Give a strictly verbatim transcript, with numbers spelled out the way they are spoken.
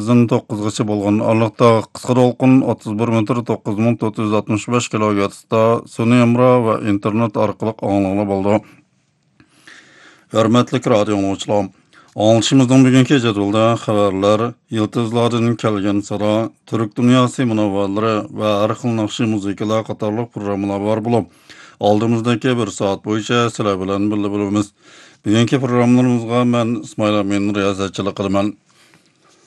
to'qqizdan to'qqizgacha bo'lgan aralıqda qisqa to'lqin o'ttiz bir metr to'qqiz ming to'rt yuz oltmish besh kilogertzda sun'iy emra va internet orqali anglanglar bo'ldi. Hörmətli radio dinləyicilər, anlaşımızdan bugünkü jadvalda xəbərlər, yıldızlardan gələn sada, Türk dünyası münavvarları və hər xil naxşı muzikalar qatarlıq proqramlar var bulub. Aldığımızdakı bir saat boyunca sizlər bilan birlikdə bo'lamiz. Bugünkü proqramlarımızga mən İsmail Amin riyasətçilik qılaman.